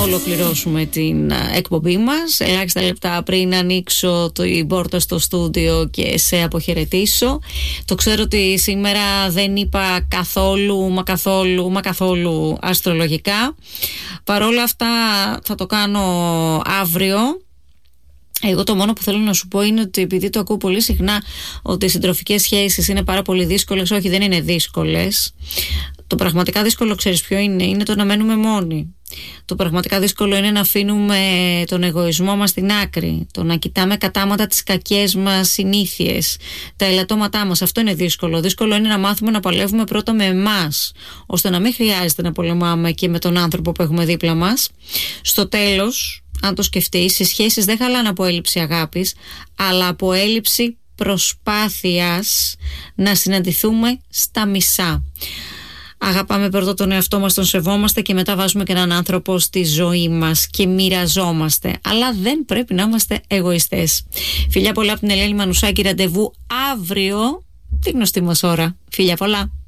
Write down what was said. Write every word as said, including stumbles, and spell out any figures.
ολοκληρώσουμε την εκπομπή μας. Ελάχιστα λεπτά πριν ανοίξω την πόρτα στο στούντιο και σε αποχαιρετήσω. Το ξέρω ότι σήμερα δεν είπα καθόλου, μα καθόλου, μα καθόλου αστρολογικά. Παρόλα αυτά θα το κάνω αύριο. Εγώ το μόνο που θέλω να σου πω είναι ότι, επειδή το ακούω πολύ συχνά ότι οι συντροφικές σχέσεις είναι πάρα πολύ δύσκολες, όχι, δεν είναι δύσκολες. Το πραγματικά δύσκολο, ξέρεις ποιο είναι? Είναι το να μένουμε μόνοι. Το πραγματικά δύσκολο είναι να αφήνουμε τον εγωισμό μας στην άκρη, το να κοιτάμε κατάματα τις κακές μας συνήθειες, τα ελαττώματά μας. Αυτό είναι δύσκολο. Δύσκολο είναι να μάθουμε να παλεύουμε πρώτα με εμάς, ώστε να μην χρειάζεται να πολεμάμε και με τον άνθρωπο που έχουμε δίπλα μας. Στο τέλος, αν το σκεφτείς, οι σχέσεις δεν χαλάνε από έλλειψη αγάπης, αλλά από έλλειψη προσπάθειας να συναντηθούμε στα μισά. Αγαπάμε πρώτα τον εαυτό μας, τον σεβόμαστε και μετά βάζουμε και έναν άνθρωπο στη ζωή μας και μοιραζόμαστε. Αλλά δεν πρέπει να είμαστε εγωιστές. Φιλιά πολλά από την Ελένη Μανουσάκη. Ραντεβού αύριο τη γνωστή μας ώρα. Φιλιά πολλά.